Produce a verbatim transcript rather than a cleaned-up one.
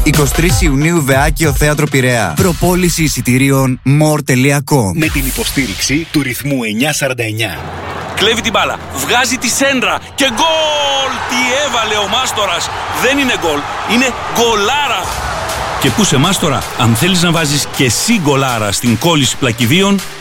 εικοστή τρίτη Ιουνίου, Βεάκιο Θέατρο Πειραιά. Προπόληση εισιτηρίων more τελεία com. Με την υποστήριξη του ρυθμού εννιακόσια σαράντα εννιά. Κλέβει την μπάλα, βγάζει τη σέντρα και γκολ! Τι έβαλε ο Μάστορας! Δεν είναι γκολ, είναι γκολάρα! Και πού σε Μάστορα, αν θέλεις να βάζεις και εσύ γκολάρα στην κόλληση πλακιδίων,